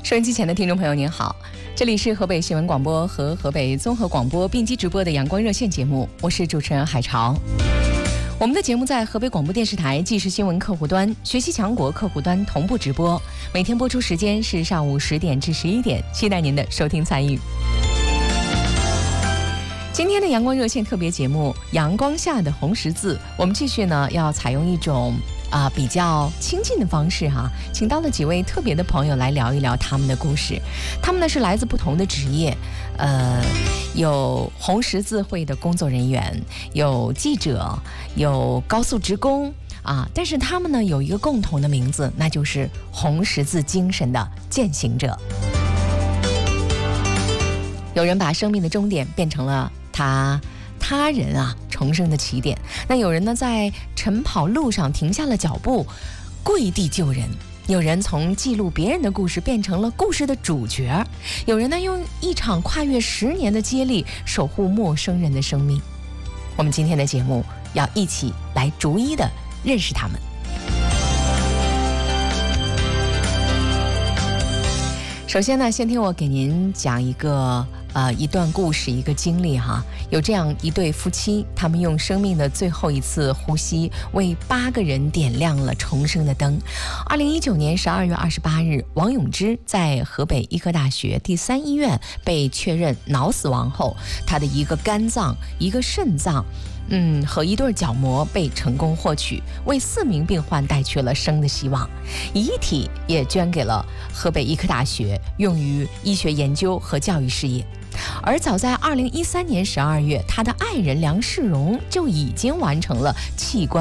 收音机前的听众朋友您好，这里是河北新闻广播和河北综合广播并机直播的阳光热线节目，我是主持人海潮。我们的节目在河北广播电视台即时新闻客户端、学习强国客户端同步直播，每天播出时间是上午10点至11点，期待您的收听参与。今天的阳光热线特别节目《阳光下的红十字》，我们继续呢要采用一种比较亲近的方式请到了几位特别的朋友来聊一聊他们的故事。他们呢是来自不同的职业，有红十字会的工作人员，有记者，有高速职工但是他们呢有一个共同的名字，那就是红十字精神的践行者。有人把生命的终点变成了他人重生的起点，那有人呢在晨跑路上停下了脚步，跪地救人，有人从记录别人的故事变成了故事的主角，有人呢用一场跨越10年的接力守护陌生人的生命。我们今天的节目要一起来逐一的认识他们。首先呢，先听我给您讲一段故事，一个经历有这样一对夫妻，他们用生命的最后一次呼吸为8个人点亮了重生的灯。2019年12月28日，王永之在河北医科大学第3医院被确认脑死亡后，他的一个肝脏、一个肾脏和一对角膜被成功获取，为4名病患带去了生的希望。遗体也捐给了河北医科大学，用于医学研究和教育事业。而早在2013年12月，他的爱人梁世荣就已经完成了器官